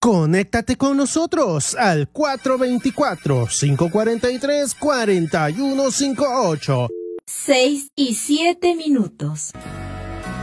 Conéctate con nosotros al 424-543-4158. 6 y 7 minutos.